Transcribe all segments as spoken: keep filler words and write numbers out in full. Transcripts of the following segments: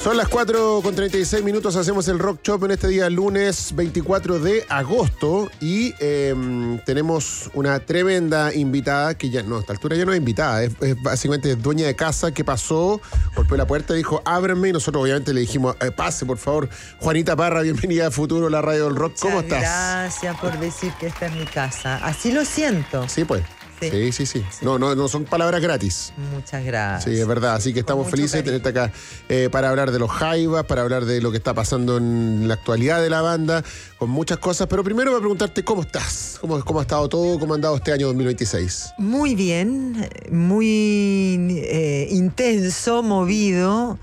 Son las cuatro con treinta y seis minutos, hacemos el Rock Shop en este día lunes veinticuatro de agosto y eh, tenemos una tremenda invitada que ya, no, a esta altura ya no es invitada, es, es básicamente dueña de casa que pasó, golpeó la puerta, dijo ábranme y nosotros obviamente le dijimos eh, pase por favor. Juanita Parra, bienvenida a Futuro, la radio del rock. Muchas ¿Cómo estás? Gracias por decir que esta es mi casa, así lo siento. Sí, pues. Sí, sí, sí. sí. sí. No, no, no son palabras gratis. Muchas gracias. Sí, es verdad. Así que estamos felices de tenerte acá eh, para hablar de los Jaivas, para hablar de lo que está pasando en la actualidad de la banda, con muchas cosas. Pero primero voy a preguntarte cómo estás, cómo, cómo ha estado todo, cómo ha andado este año dos mil veintiséis. Muy bien, muy eh, intenso, movido.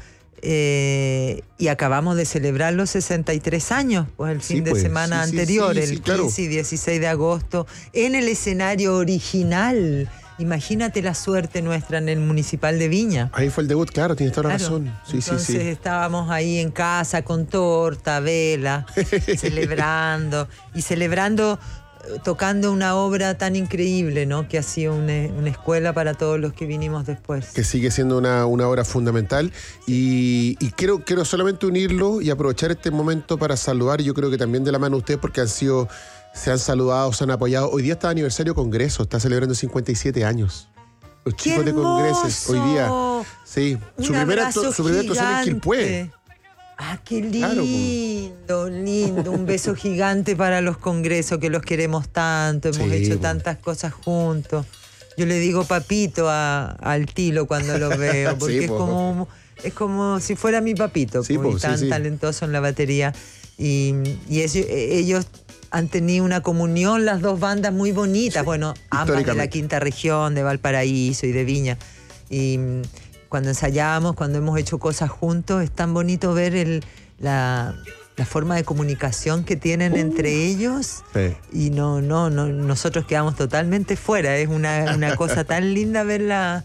Eh, y acabamos de celebrar los sesenta y tres años, pues el fin sí, pues, de semana sí, anterior, sí, sí, el sí, claro. quince y dieciséis de agosto, en el escenario original. Imagínate la suerte nuestra en el Municipal de Viña. Ahí fue el debut, claro, tienes toda la claro. razón. Sí, Entonces sí, sí. estábamos ahí en casa con torta, vela, celebrando y celebrando. Tocando una obra tan increíble, ¿no? Que ha sido una, una escuela para todos los que vinimos después. Que sigue siendo una, una obra fundamental. Y, y quiero, quiero solamente unirlo y aprovechar este momento para saludar, yo creo que también de la mano de ustedes, porque han sido, se han saludado, se han apoyado. Hoy día está aniversario Congreso, está celebrando cincuenta y siete años. Los ¡Qué chicos hermoso! de Congresos, hoy día. Sí, Un su primera actuación en Quilpué. Ah, qué lindo, claro, lindo. Un beso gigante para los Congresos, que los queremos tanto, hemos sí, hecho tantas cosas juntos. Yo le digo papito a, al Tilo cuando lo veo, porque sí, es, como, es como si fuera mi papito, sí, muy tan sí, talentoso sí. en la batería. Y, y ellos, ellos han tenido una comunión, las dos bandas muy bonitas, sí, bueno, ambas de la quinta región, de Valparaíso y de Viña. Y cuando ensayamos, cuando hemos hecho cosas juntos, es tan bonito ver el, la, la forma de comunicación que tienen uh, entre ellos. Sí. Y no, no, no, nosotros quedamos totalmente fuera. Es una, una cosa tan linda ver la,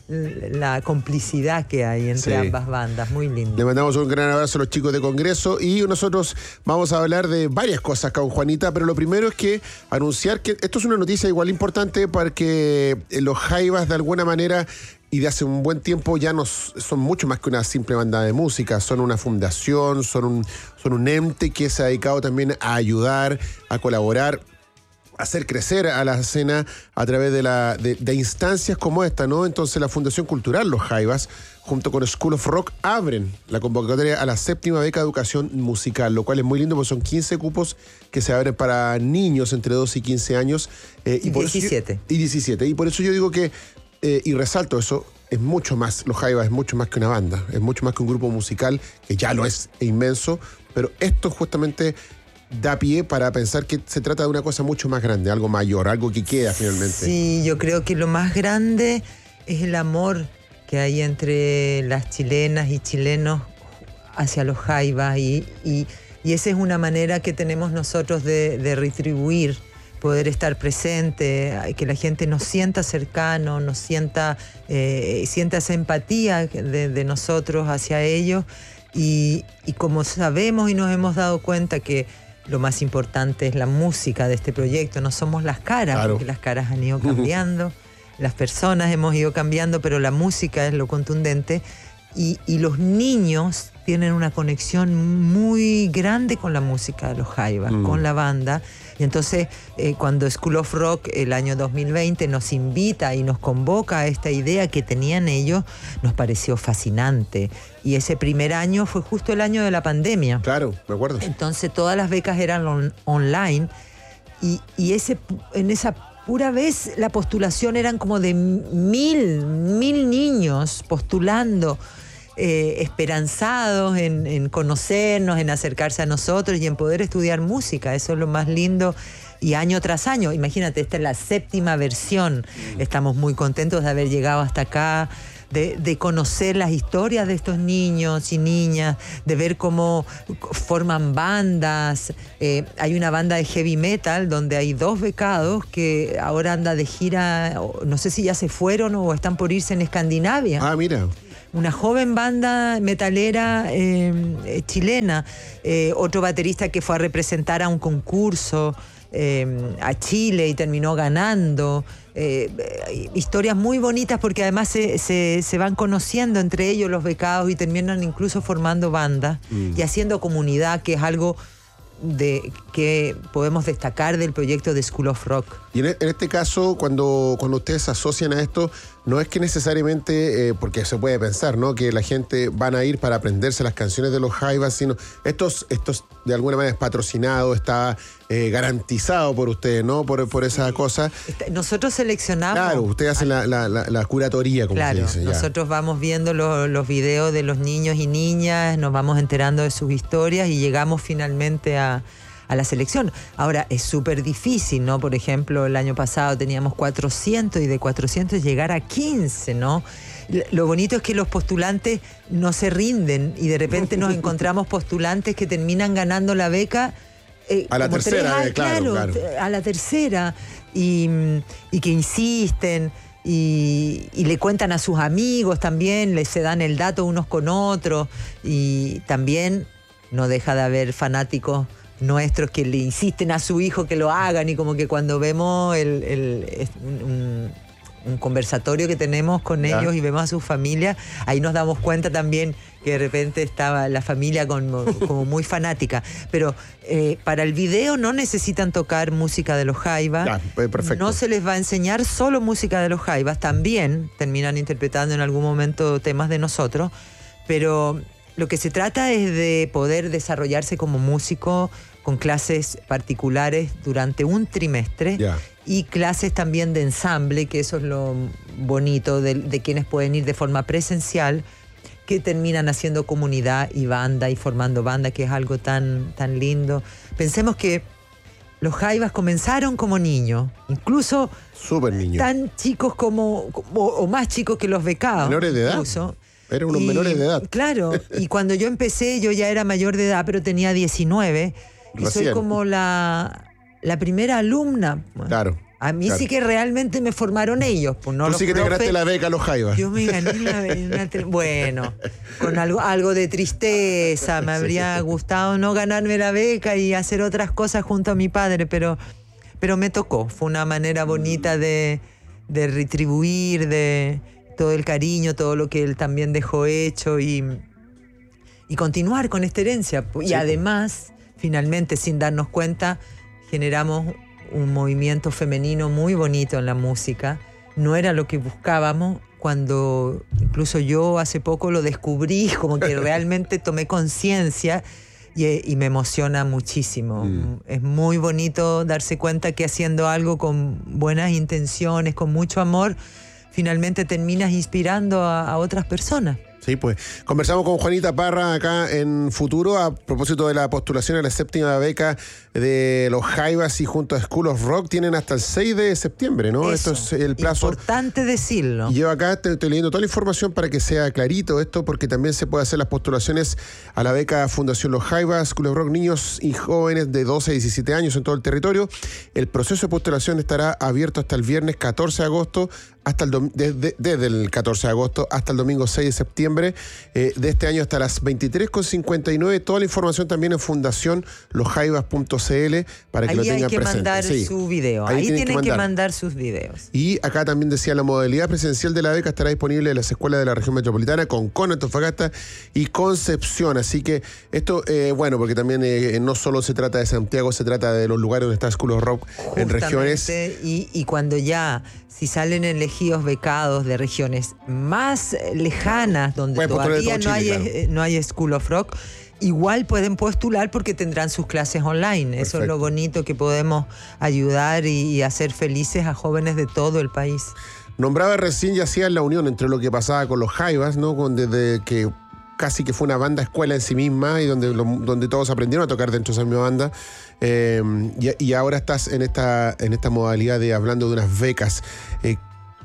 la complicidad que hay entre sí. ambas bandas. Muy lindo. Le mandamos un gran abrazo a los chicos de Congreso y nosotros vamos a hablar de varias cosas con Juanita, pero lo primero es que anunciar que esto es una noticia igual importante porque los Jaivas de alguna manera y de hace un buen tiempo ya no son mucho más que una simple banda de música, son una fundación, son un, son un ente que se ha dedicado también a ayudar, a colaborar, a hacer crecer a la escena a través de, la, de, de instancias como esta, ¿no? Entonces la Fundación Cultural Los Jaivas, junto con School of Rock, abren la convocatoria a la séptima beca de educación musical, lo cual es muy lindo porque son quince cupos que se abren para niños entre doce y quince años. Eh, y, y, por diecisiete. Yo, y diecisiete. Y por eso yo digo que Eh, y resalto eso, es mucho más, los Jaivas es mucho más que una banda, es mucho más que un grupo musical, que ya lo es, e inmenso, pero esto justamente da pie para pensar que se trata de una cosa mucho más grande, algo mayor, algo que queda finalmente. Sí, yo creo que lo más grande es el amor que hay entre las chilenas y chilenos hacia los Jaivas y, y, y esa es una manera que tenemos nosotros de, de retribuir, poder estar presente, que la gente nos sienta cercano, nos sienta, eh, sienta esa empatía de, de nosotros hacia ellos y, y como sabemos y nos hemos dado cuenta que lo más importante es la música de este proyecto, no somos las caras, claro. porque las caras han ido cambiando, las personas hemos ido cambiando, pero la música es lo contundente y, y los niños tienen una conexión muy grande con la música de los Jaivas, mm. con la banda. Y entonces, eh, cuando School of Rock, el año dos mil veinte, nos invita y nos convoca a esta idea que tenían ellos, nos pareció fascinante. Y ese primer año fue justo el año de la pandemia. Claro, me acuerdo. Entonces, todas las becas eran on- online. Y, y ese, en esa pura vez, la postulación eran como de mil, mil niños postulando. Eh, esperanzados en, en conocernos, en acercarse a nosotros y en poder estudiar música. Eso es lo más lindo. Y año tras año, imagínate, esta es la séptima versión. Estamos muy contentos de haber llegado hasta acá, de, de conocer las historias de estos niños y niñas, de ver cómo forman bandas. Eh, hay una banda de heavy metal donde hay dos becados que ahora anda de gira, no sé si ya se fueron o están por irse en Escandinavia. Ah, mira. Una joven banda metalera eh, chilena, eh, otro baterista que fue a representar a un concurso, eh, a Chile y terminó ganando. Eh, eh, historias muy bonitas porque además se, se, se van conociendo entre ellos los becados y terminan incluso formando bandas mm. y haciendo comunidad, que es algo de que podemos destacar del proyecto de School of Rock. Y en, en este caso, cuando, cuando ustedes se asocian a esto, no es que necesariamente, eh, porque se puede pensar, ¿no?, que la gente van a ir para aprenderse las canciones de los Jaivas, sino estos, estos de alguna manera es patrocinado, está eh, garantizado por ustedes, ¿no?, por, por esa sí. cosa. Nosotros seleccionamos. Claro, ustedes hacen la, la, la, la curatoría, como claro, se dice. Nosotros ya. vamos viendo lo, los videos de los niños y niñas, nos vamos enterando de sus historias y llegamos finalmente a a la selección. Ahora, es súper difícil, ¿no? Por ejemplo, el año pasado teníamos cuatrocientos y de cuatrocientos llegar a quince, ¿no? Lo bonito es que los postulantes no se rinden y de repente nos encontramos postulantes que terminan ganando la beca eh, a la tercera, tres, eh, claro, claro, claro. a la tercera y, y que insisten y, y le cuentan a sus amigos también, les se dan el dato unos con otros y también no deja de haber fanáticos nuestros que le insisten a su hijo que lo hagan y como que cuando vemos el, el, un, un conversatorio que tenemos con ya. ellos y vemos a sus familias, ahí nos damos cuenta también que de repente estaba la familia como, como muy fanática. Pero eh, para el video no necesitan tocar música de los Jaivas. Ya, perfecto. No se les va a enseñar solo música de los Jaivas, también terminan interpretando en algún momento temas de nosotros, pero lo que se trata es de poder desarrollarse como músico con clases particulares durante un trimestre yeah. y clases también de ensamble, que eso es lo bonito de, de quienes pueden ir de forma presencial, que terminan haciendo comunidad y banda y formando banda, que es algo tan, tan lindo. Pensemos que los Jaivas comenzaron como niños, incluso Súper niños. tan chicos como, como, o más chicos que los becados. Menores de edad. Incluso. Eran unos y, menores de edad. Claro, y cuando yo empecé yo ya era mayor de edad, pero tenía diecinueve. Y Recién. soy como la, la primera alumna. Claro. A mí claro. sí que realmente me formaron ellos. Pues no Tú los sí que profe, te ganaste la beca a los Jaivas. Yo me gané la beca. Bueno, con algo, algo de tristeza. Me habría sí. gustado no ganarme la beca y hacer otras cosas junto a mi padre, pero, pero me tocó. Fue una manera bonita de, de retribuir, de todo el cariño, todo lo que él también dejó hecho y, y continuar con esta herencia. Y sí. además, finalmente, sin darnos cuenta, generamos un movimiento femenino muy bonito en la música. No era lo que buscábamos, cuando incluso yo hace poco lo descubrí, como que realmente tomé conciencia y, y me emociona muchísimo. Mm. Es muy bonito darse cuenta que haciendo algo con buenas intenciones, con mucho amor, finalmente terminas inspirando a, a otras personas. Sí, pues conversamos con Juanita Parra acá en Futuro a propósito de la postulación a la séptima beca de los Jaivas, y junto a School of Rock tienen hasta el seis de septiembre, ¿no? Eso, esto es el plazo. Importante decirlo. Y yo acá estoy, estoy leyendo toda la información para que sea clarito esto, porque también se puede hacer las postulaciones a la beca Fundación Los Jaivas, School of Rock, niños y jóvenes de doce a diecisiete años en todo el territorio. El proceso de postulación estará abierto hasta el viernes catorce de agosto, hasta el dom- desde, desde el catorce de agosto hasta el domingo seis de septiembre eh, de este año hasta las veintitrés con cincuenta y nueve. Toda la información también en fundación los jaivas punto c l para que ahí lo tengan hay que presente. mandar Sí. su video. Ahí, ahí tienen, tienen que, mandar. que mandar sus videos. Y acá también decía, la modalidad presencial de la beca estará disponible en las escuelas de la región metropolitana, Concón, Antofagasta y Concepción. Así que esto, eh, bueno, porque también eh, no solo se trata de Santiago, se trata de los lugares donde está School of Rock en regiones. Y, y cuando ya, si salen elegidos becados de regiones más lejanas, donde bueno, todavía no, Chile, hay, claro. no hay School of Rock, igual pueden postular porque tendrán sus clases online. Perfecto. Eso es lo bonito, que podemos ayudar y, y hacer felices a jóvenes de todo el país. Nombraba recién y hacía la unión entre lo que pasaba con los Jaivas, ¿no? Con, desde que casi que fue una banda escuela en sí misma y donde, lo, donde todos aprendieron a tocar dentro de esa misma banda. Eh, y, y ahora estás en esta, en esta modalidad de hablando de unas becas. Eh,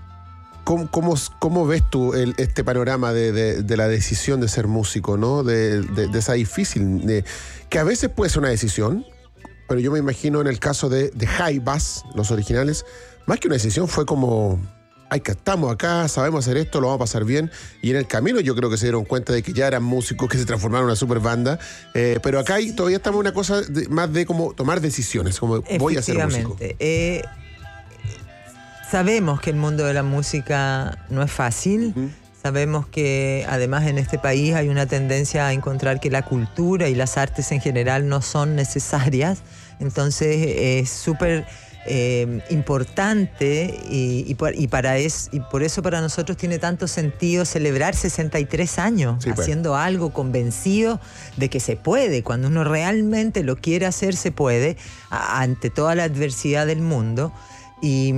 ¿Cómo, cómo, cómo ves tú el, este panorama de, de, de la decisión de ser músico, ¿no? De, de, de esa difícil, de, que a veces puede ser una decisión, pero yo me imagino en el caso de, de Jaivas, los originales, más que una decisión, fue como hay que, estamos acá, sabemos hacer esto, lo vamos a pasar bien. Y en el camino yo creo que se dieron cuenta de que ya eran músicos que se transformaron en una super banda. Eh, pero acá hay, todavía estamos en una cosa de, más de como tomar decisiones, como voy a ser músico. Eh, sabemos que el mundo de la música no es fácil. Uh-huh. Sabemos que además en este país hay una tendencia a encontrar que la cultura y las artes en general no son necesarias. Entonces es súper eh, importante y, y, por, y, para es, y por eso para nosotros tiene tanto sentido celebrar sesenta y tres años, sí, pues, haciendo algo convencido de que se puede. Cuando uno realmente lo quiere hacer, se puede, a, ante toda la adversidad del mundo. Y...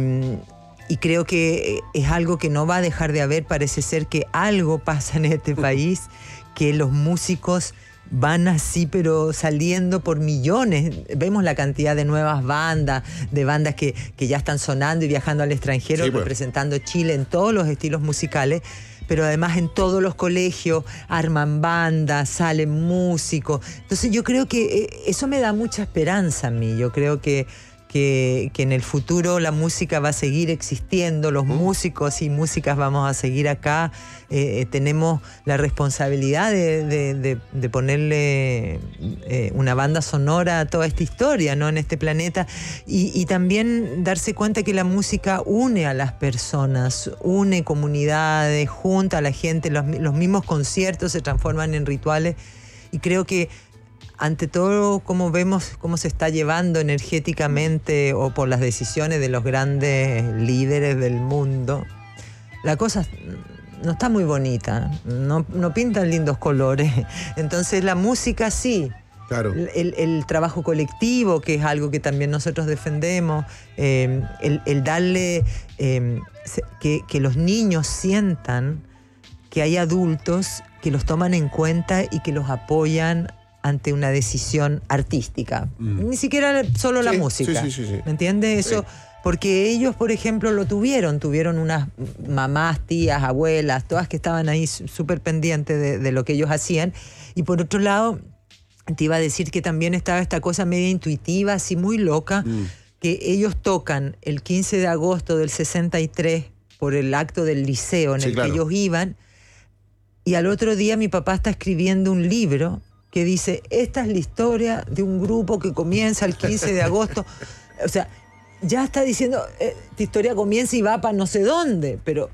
Y creo que es algo que no va a dejar de haber. Parece ser que algo pasa en este país, que los músicos van así, pero saliendo por millones. Vemos la cantidad de nuevas bandas, de bandas que, que ya están sonando y viajando al extranjero, sí, pues, representando Chile en todos los estilos musicales. Pero además en todos los colegios arman bandas, salen músicos. Entonces yo creo que eso me da mucha esperanza a mí. Yo creo que Que, que en el futuro la música va a seguir existiendo, los uh-huh. músicos y músicas vamos a seguir acá. Eh, eh, tenemos la responsabilidad de, de, de, de ponerle eh, una banda sonora a toda esta historia, ¿no? En este planeta. Y, y también darse cuenta que la música une a las personas, une comunidades, junta a la gente. Los, los mismos conciertos se transforman en rituales. Y creo que ante todo, como vemos cómo se está llevando energéticamente o por las decisiones de los grandes líderes del mundo, la cosa no está muy bonita, no, no pintan lindos colores. Entonces la música sí, claro. el, el trabajo colectivo, que es algo que también nosotros defendemos, eh, el, el darle, eh, que, que los niños sientan que hay adultos que los toman en cuenta y que los apoyan ante una decisión artística. Mm. Ni siquiera solo sí, la música. Sí, sí, sí, sí. ¿Me entiendes? Eso, sí. Porque ellos, por ejemplo, lo tuvieron. Tuvieron unas mamás, tías, abuelas, todas que estaban ahí súper pendientes de, de lo que ellos hacían. Y por otro lado, te iba a decir que también estaba esta cosa media intuitiva, así muy loca, mm. que ellos tocan el quince de agosto del sesenta y tres por el acto del liceo en sí, el claro. que ellos iban. Y al otro día mi papá está escribiendo un libro que dice, esta es la historia de un grupo que comienza el quince de agosto. O sea, ya está diciendo, eh, esta historia comienza y va para no sé dónde, pero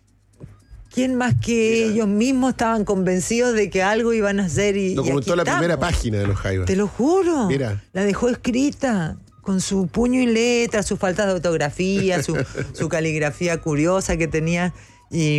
¿quién más que Mira. ellos mismos estaban convencidos de que algo iban a hacer? Y, documentó y la primera página de los Jaivas. Te lo juro. Mira. La dejó escrita con su puño y letra, sus faltas de ortografía, su, su caligrafía curiosa que tenía. Y...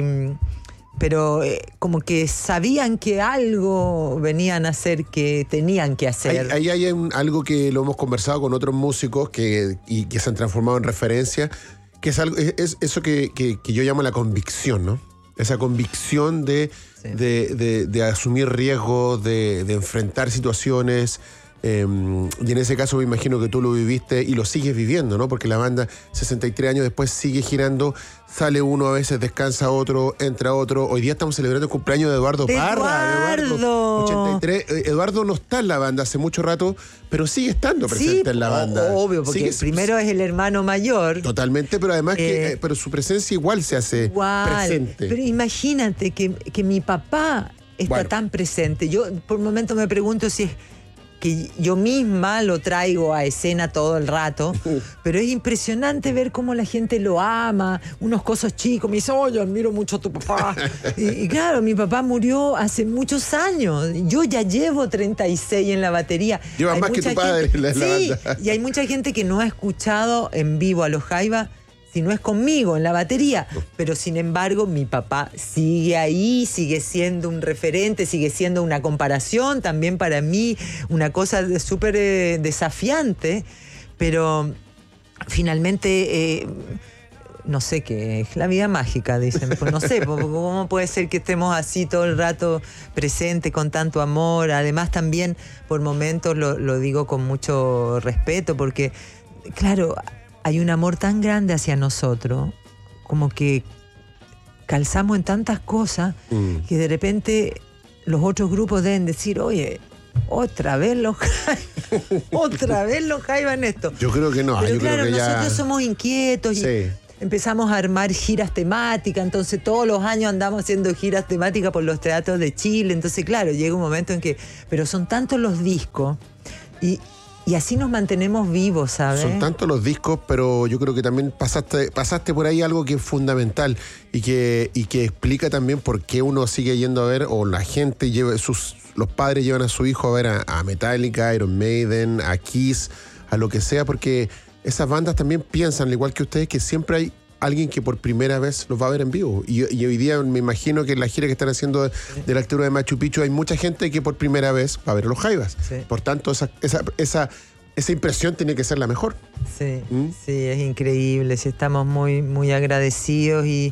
pero eh, como que sabían que algo venían a hacer, que tenían que hacer. Ahí hay, hay un, algo que lo hemos conversado con otros músicos que, y que se han transformado en referencia, que es, algo, es, es eso que, que, que yo llamo la convicción, ¿no? Esa convicción de, sí. de, de, de asumir riesgos, de, de enfrentar situaciones. Eh, y en ese caso me imagino que tú lo viviste y lo sigues viviendo, ¿no? Porque la banda sesenta y tres años después sigue girando, sale uno a veces, descansa otro, entra otro. Hoy día estamos celebrando el cumpleaños de Eduardo Parra. Eduardo. ochenta y tres. Eduardo no está en la banda hace mucho rato, pero sigue estando presente sí, en la banda. Obvio, porque sigue, primero es el hermano mayor. Totalmente, pero además eh, que pero su presencia igual se hace igual, presente. Pero imagínate que, que mi papá está bueno. tan presente. Yo por un momento me pregunto si es que yo misma lo traigo a escena todo el rato, uh. pero es impresionante ver cómo la gente lo ama, unos cosas chicos, me dice, oye, admiro mucho a tu papá. y, y claro, mi papá murió hace muchos años, yo ya llevo treinta y seis en la batería. Llevas más que tu padre gente, en la, en la sí, banda. Y hay mucha gente que no ha escuchado en vivo a los Jaivas, si no es conmigo en la batería, pero sin embargo mi papá sigue ahí, sigue siendo un referente, sigue siendo una comparación también para mí, una cosa súper eh, desafiante, pero finalmente eh, no sé qué es la vida mágica, dicen, pues no sé, ¿cómo puede ser que estemos así todo el rato presentes con tanto amor? Además también por momentos lo, lo digo con mucho respeto, porque claro, hay un amor tan grande hacia nosotros, como que calzamos en tantas cosas, mm. que de repente los otros grupos deben decir, oye, otra vez los Jaivas, otra vez los Jaivas en esto. Yo creo que no. Pero yo claro, creo que nosotros ya... somos inquietos y, sí. empezamos a armar giras temáticas, entonces todos los años andamos haciendo giras temáticas por los teatros de Chile, entonces claro, llega un momento en que, pero son tantos los discos y, y así nos mantenemos vivos, ¿sabes? Son tantos los discos, pero yo creo que también pasaste, pasaste por ahí algo que es fundamental y que, y que explica también por qué uno sigue yendo a ver, o la gente lleva, sus, los padres llevan a su hijo a ver a, a Metallica, a Iron Maiden, a Kiss, a lo que sea, porque esas bandas también piensan, al igual que ustedes, que siempre hay alguien que por primera vez los va a ver en vivo. Y, y hoy día me imagino que en la gira que están haciendo de, de la altura de Machu Picchu hay mucha gente que por primera vez va a ver a los Jaivas. Sí. Por tanto, esa, esa, esa, esa impresión tiene que ser la mejor. Sí, ¿Mm? sí, es increíble. Sí, estamos muy, muy agradecidos y,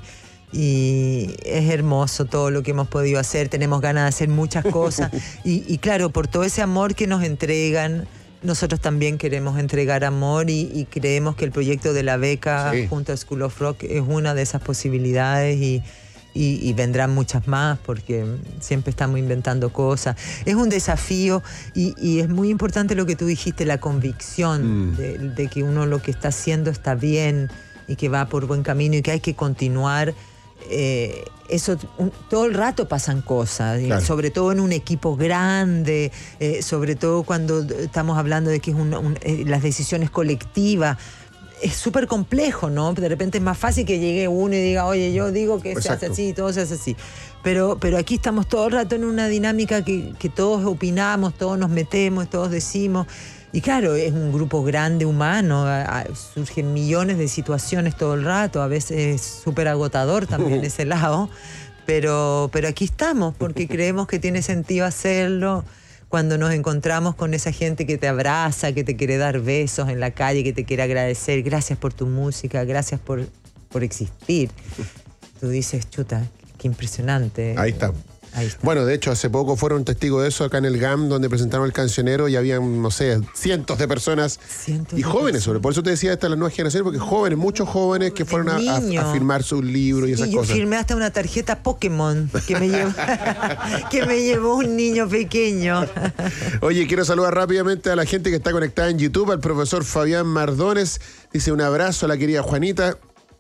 y es hermoso todo lo que hemos podido hacer. Tenemos ganas de hacer muchas cosas. y, y claro, por todo ese amor que nos entregan, nosotros también queremos entregar amor y, y creemos que el proyecto de la beca sí. junto a School of Rock es una de esas posibilidades y, y, y vendrán muchas más porque siempre estamos inventando cosas. Es un desafío y, y es muy importante lo que tú dijiste, la convicción mm. de, de que uno lo que está haciendo está bien y que va por buen camino y que hay que continuar. Eh, eso un, todo el rato pasan cosas, claro. sobre todo en un equipo grande, eh, sobre todo cuando estamos hablando de que es un, un, eh, las decisiones colectivas. Es súper complejo, ¿no? De repente es más fácil que llegue uno y diga, oye, yo digo que Exacto. se hace así, todo se hace así. Pero, pero aquí estamos todo el rato en una dinámica que, que todos opinamos, todos nos metemos, todos decimos. Y claro, es un grupo grande, humano, a, a, surgen millones de situaciones todo el rato, a veces es súper agotador también uh-huh. ese lado, pero, pero aquí estamos porque creemos que tiene sentido hacerlo cuando nos encontramos con esa gente que te abraza, que te quiere dar besos en la calle, que te quiere agradecer, gracias por tu música, gracias por, por existir. Tú dices, chuta, qué impresionante. Ahí está. Bueno, de hecho, hace poco fueron testigos de eso acá en el G A M, donde presentaron el cancionero y habían, no sé, cientos de personas cientos y de jóvenes personas. sobre. Por eso te decía, esta es la nueva generación, porque jóvenes, muchos jóvenes que fueron a, a, a firmar sus libros y esas y cosas. Yo firmé hasta una tarjeta Pokémon que me llevó, que me llevó un niño pequeño. Oye, quiero saludar rápidamente a la gente que está conectada en YouTube, al profesor Fabián Mardones, dice un abrazo a la querida Juanita.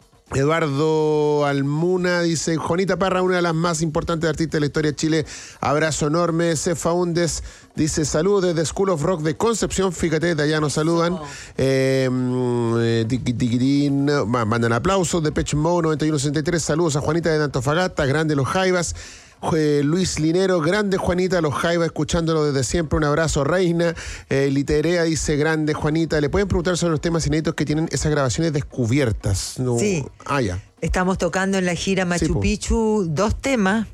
Eduardo Almuna dice, Juanita Parra, una de las más importantes artistas de la historia de Chile, abrazo enorme. Cefa Undes dice, saludos desde School of Rock de Concepción, fíjate, de allá nos saludan. Oh. Eh, eh, mandan aplausos. de Depeche Mode noventa y uno sesenta y tres, saludos a Juanita de Antofagasta, grande los Jaivas. Eh, Luis Linero, grande Juanita, los Jaivas escuchándolo desde siempre, un abrazo Reina. eh, Literea dice, grande Juanita. ¿Le pueden preguntar sobre los temas inéditos que tienen esas grabaciones descubiertas? No. Sí, ah, ya. Estamos tocando en la gira Machu sí, Picchu dos temas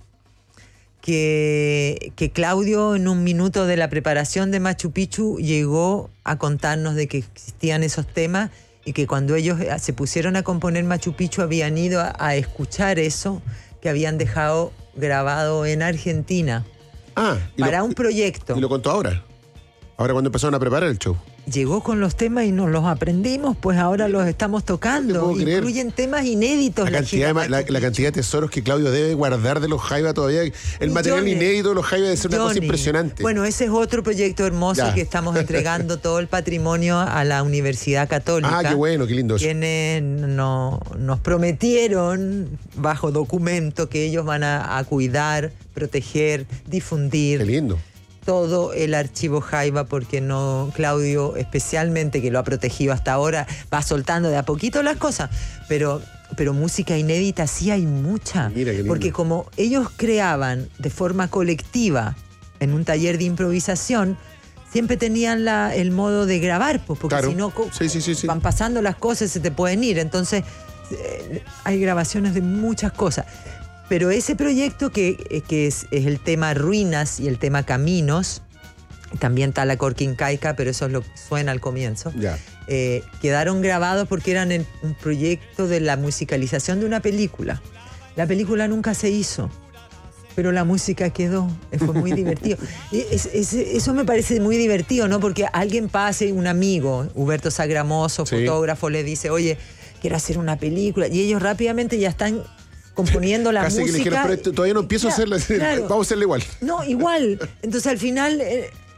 que, que Claudio en un minuto de la preparación de Machu Picchu llegó a contarnos de que existían esos temas y que cuando ellos se pusieron a componer Machu Picchu habían ido a, a escuchar eso que habían dejado grabado en Argentina ah, para lo, un proyecto. ¿Y lo contó ahora? Ahora cuando empezaron a preparar el show. Llegó con los temas y nos los aprendimos, pues ahora los estamos tocando. Incluyen temas inéditos. La cantidad, de, la, la cantidad de tesoros que Claudio debe guardar de los Jaivas todavía. El Millones. material inédito de los Jaivas debe ser una Johnny. cosa impresionante. Bueno, ese es otro proyecto hermoso ya. que estamos entregando todo el patrimonio a la Universidad Católica. Ah, qué bueno, qué lindo eso. Quienes no, nos prometieron, bajo documento, que ellos van a, a cuidar, proteger, difundir. Qué lindo. Todo el archivo Jaiva, porque no, Claudio especialmente, que lo ha protegido hasta ahora, va soltando de a poquito las cosas, pero, pero música inédita sí hay mucha. Mira, qué lindo. Porque como ellos creaban de forma colectiva en un taller de improvisación, siempre tenían la, el modo de grabar, pues, porque claro. si no sí, sí, sí, sí. van pasando las cosas, se te pueden ir. Entonces eh, hay grabaciones de muchas cosas. Pero ese proyecto que, que es, es el tema Ruinas y el tema Caminos, también está la Corquincaica, pero eso es lo que suena al comienzo, yeah. eh, quedaron grabados porque eran el, un proyecto de la musicalización de una película. La película nunca se hizo, pero la música quedó, fue muy divertido. Es, es, eso me parece muy divertido, ¿no? Porque alguien pase, un amigo, Huberto Sagramoso, sí. fotógrafo, le dice, oye, quiero hacer una película, y ellos rápidamente ya están componiendo la Casi música. Que le dijeron, pero todavía no empiezo claro, a hacerla, claro. vamos a hacerla igual. No, igual. Entonces al final, eh,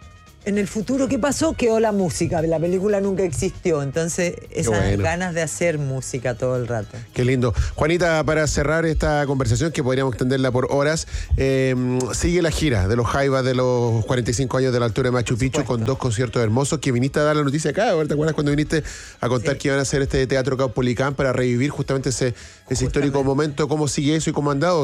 en el futuro, ¿qué pasó? Quedó la música, la película nunca existió, entonces esas bueno. ganas de hacer música todo el rato. Qué lindo. Juanita, para cerrar esta conversación, que podríamos extenderla por horas, eh, sigue la gira de los Jaivas de los cuarenta y cinco años de la altura de Machu Picchu, con dos conciertos hermosos, que viniste a dar la noticia acá, ¿te acuerdas cuando viniste a contar sí. que iban a hacer este Teatro Caupolicán para revivir justamente ese, ese justamente. histórico momento? ¿Cómo sigue eso y cómo han dado?